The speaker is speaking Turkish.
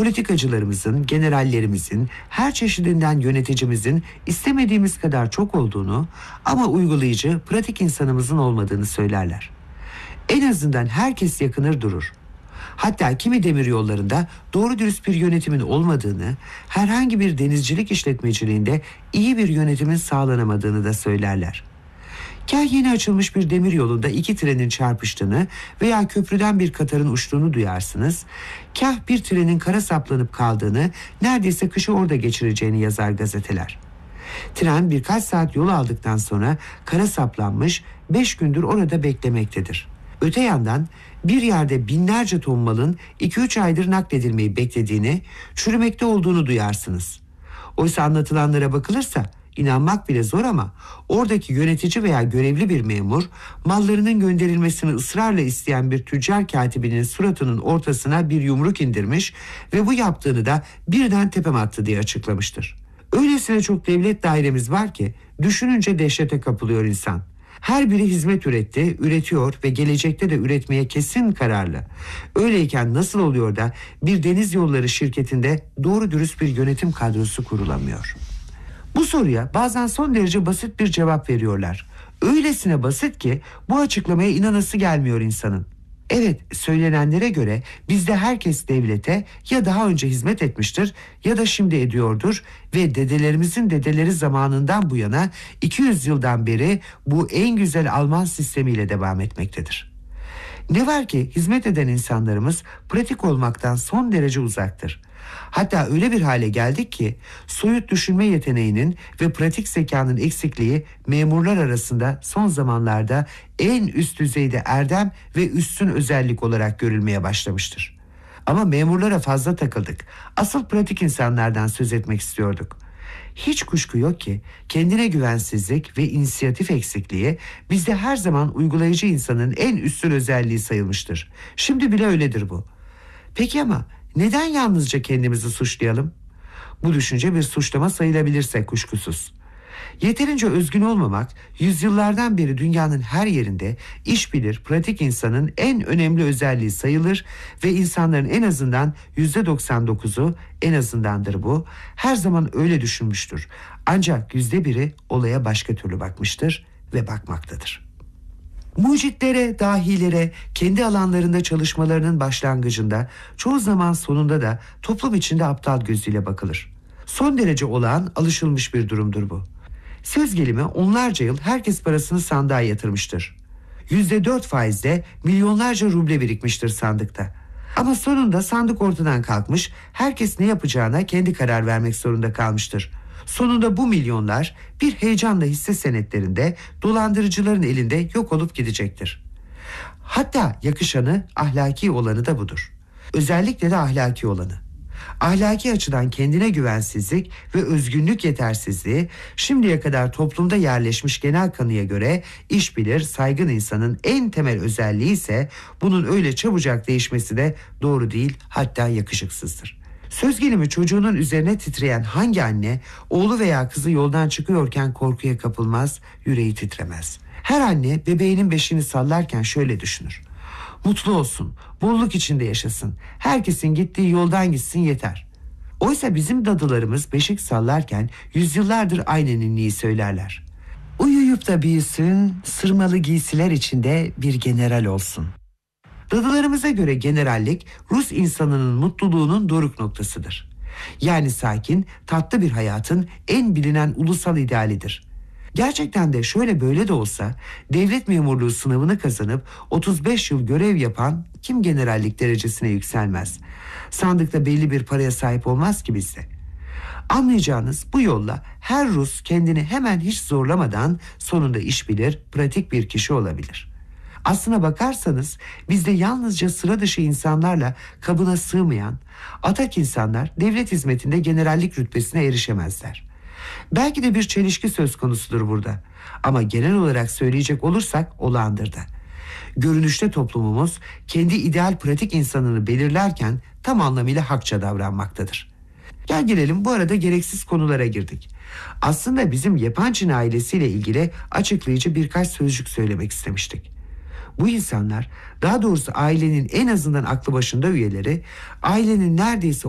politikacılarımızın, generallerimizin, her çeşidinden yöneticimizin istemediğimiz kadar çok olduğunu ama uygulayıcı, pratik insanımızın olmadığını söylerler. En azından herkes yakınır durur. Hatta kimi demir yollarında doğru dürüst bir yönetimin olmadığını, herhangi bir denizcilik işletmeciliğinde iyi bir yönetimin sağlanamadığını da söylerler. Kah yeni açılmış bir demir yolunda iki trenin çarpıştığını veya köprüden bir katarın uçtuğunu duyarsınız. Kah bir trenin kara saplanıp kaldığını, neredeyse kışı orada geçireceğini yazar gazeteler. Tren birkaç saat yol aldıktan sonra kara saplanmış, 5 gündür orada beklemektedir. Öte yandan bir yerde binlerce ton malın 2-3 aydır nakledilmeyi beklediğini, çürümekte olduğunu duyarsınız. Oysa anlatılanlara bakılırsa inanmak bile zor ama oradaki yönetici veya görevli bir memur mallarının gönderilmesini ısrarla isteyen bir tüccar katibinin suratının ortasına bir yumruk indirmiş ve bu yaptığını da birden tepem attı diye açıklamıştır. Öylesine çok devlet dairemiz var ki düşününce dehşete kapılıyor insan. Her biri hizmet üretti, üretiyor ve gelecekte de üretmeye kesin kararlı. Öyleyken nasıl oluyor da bir deniz yolları şirketinde doğru dürüst bir yönetim kadrosu kurulamıyor? Bu soruya bazen son derece basit bir cevap veriyorlar. Öylesine basit ki bu açıklamaya inanası gelmiyor insanın. Evet, söylenenlere göre bizde herkes devlete ya daha önce hizmet etmiştir ya da şimdi ediyordur ve dedelerimizin dedeleri zamanından bu yana 200 yıldan beri bu en güzel Alman sistemiyle devam etmektedir. Ne var ki hizmet eden insanlarımız pratik olmaktan son derece uzaktır. Hatta öyle bir hale geldik ki soyut düşünme yeteneğinin ve pratik zekanın eksikliği memurlar arasında son zamanlarda en üst düzeyde erdem ve üstün özellik olarak görülmeye başlamıştır. Ama memurlara fazla takıldık. Asıl pratik insanlardan söz etmek istiyorduk. Hiç kuşku yok ki kendine güvensizlik ve inisiyatif eksikliği bizde her zaman uygulayıcı insanın en üstün özelliği sayılmıştır. Şimdi bile öyledir bu. Peki ama neden yalnızca kendimizi suçlayalım? Bu düşünce bir suçlama sayılabilirse kuşkusuz. Yeterince özgün olmamak, yüzyıllardan beri dünyanın her yerinde iş bilir, pratik insanın en önemli özelliği sayılır ve insanların en azından %99'u, en azındandır bu, her zaman öyle düşünmüştür. Ancak %1'i olaya başka türlü bakmıştır ve bakmaktadır. Mucitlere, dahilere, kendi alanlarında çalışmalarının başlangıcında, çoğu zaman sonunda da toplum içinde aptal gözüyle bakılır. Son derece olağan, alışılmış bir durumdur bu. Söz gelimi onlarca yıl herkes parasını sandığa yatırmıştır. %4 faizle milyonlarca ruble birikmiştir sandıkta. Ama sonunda sandık ortadan kalkmış, herkes ne yapacağına kendi karar vermek zorunda kalmıştır. Sonunda bu milyonlar bir heyecanla hisse senetlerinde dolandırıcıların elinde yok olup gidecektir. Hatta yakışanı, ahlaki olanı da budur. Özellikle de ahlaki olanı. Ahlaki açıdan kendine güvensizlik ve özgünlük yetersizliği şimdiye kadar toplumda yerleşmiş genel kanıya göre iş bilir, saygın insanın en temel özelliği ise bunun öyle çabucak değişmesi de doğru değil, hatta yakışıksızdır. Söz gelimi çocuğunun üzerine titreyen hangi anne oğlu veya kızı yoldan çıkıyorken korkuya kapılmaz, yüreği titremez. Her anne bebeğinin beşiğini sallarken şöyle düşünür: mutlu olsun, bolluk içinde yaşasın, herkesin gittiği yoldan gitsin yeter. Oysa bizim dadılarımız beşik sallarken yüzyıllardır aynı ninniyi söylerler. Uyuyup da büyüsün, sırmalı giysiler içinde bir general olsun. Dadılarımıza göre generallik Rus insanının mutluluğunun doruk noktasıdır. Yani sakin, tatlı bir hayatın en bilinen ulusal idealidir. Gerçekten de şöyle böyle de olsa devlet memurluğu sınavını kazanıp 35 yıl görev yapan kim generallik derecesine yükselmez? Sandıkta belli bir paraya sahip olmaz ki bizde. Anlayacağınız bu yolla her Rus kendini hemen hiç zorlamadan sonunda iş bilir, pratik bir kişi olabilir. Aslına bakarsanız bizde yalnızca sıra dışı insanlarla kabına sığmayan atak insanlar devlet hizmetinde generallik rütbesine erişemezler. Belki de bir çelişki söz konusudur burada. Ama genel olarak söyleyecek olursak olağandır da. Görünüşte toplumumuz kendi ideal pratik insanını belirlerken tam anlamıyla hakça davranmaktadır. Gel gelelim, bu arada gereksiz konulara girdik. Aslında bizim Yepancin ailesiyle ilgili açıklayıcı birkaç sözcük söylemek istemiştik. Bu insanlar, daha doğrusu ailenin en azından aklı başında üyeleri, ailenin neredeyse